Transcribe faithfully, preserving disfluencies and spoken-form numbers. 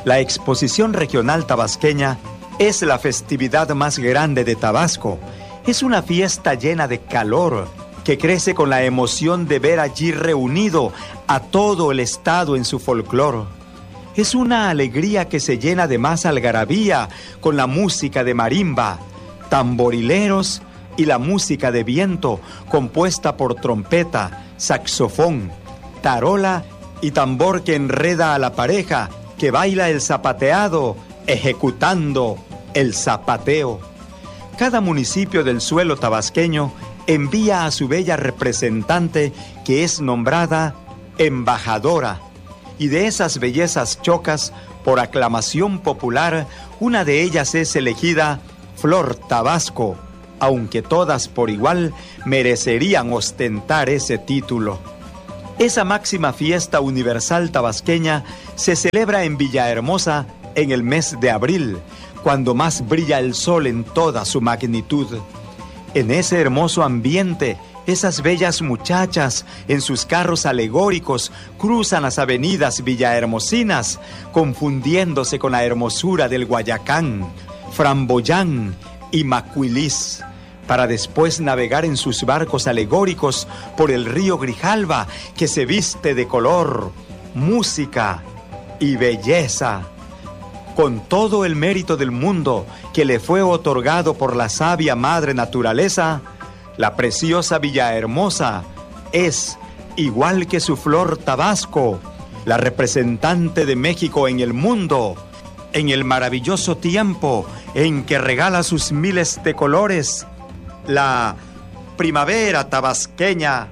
La exposición regional tabasqueña es la festividad más grande de Tabasco. Es una fiesta llena de calor que crece con la emoción de ver allí reunido a todo el estado en su folclor. Es una alegría que se llena de más algarabía con la música de marimba, tamborileros y la música de viento compuesta por trompeta, saxofón, tarola y tambor que enreda a la pareja que baila el zapateado ejecutando el zapateo. Cada municipio del suelo tabasqueño envía a su bella representante que es nombrada embajadora. Y de esas bellezas chocas, por aclamación popular, una de ellas es elegida Flor Tabasco, aunque todas por igual merecerían ostentar ese título. Esa máxima fiesta universal tabasqueña se celebra en Villahermosa en el mes de abril, cuando más brilla el sol en toda su magnitud. En ese hermoso ambiente, esas bellas muchachas en sus carros alegóricos cruzan las avenidas villahermosinas, confundiéndose con la hermosura del Guayacán, Framboyán y Macuilís, para después navegar en sus barcos alegóricos por el río Grijalva, que se viste de color, música y belleza. Con todo el mérito del mundo que le fue otorgado por la sabia madre naturaleza, la preciosa Villahermosa es, igual que su flor Tabasco, la representante de México en el mundo, en el maravilloso tiempo en que regala sus miles de colores, la primavera tabasqueña.